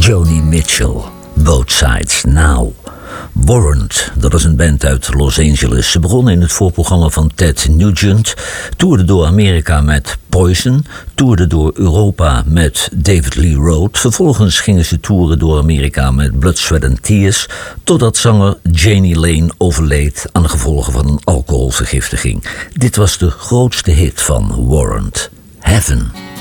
Joni Mitchell, Both Sides Now. Warrant, dat is een band uit Los Angeles. Ze begonnen in het voorprogramma van Ted Nugent, toerden door Amerika met Poison, toerden door Europa met David Lee Roth. Vervolgens gingen ze toeren door Amerika met Blood, Sweat and Tears, totdat zanger Jani Lane overleed aan de gevolgen van een alcoholvergiftiging. Dit was de grootste hit van Warrant, Heaven.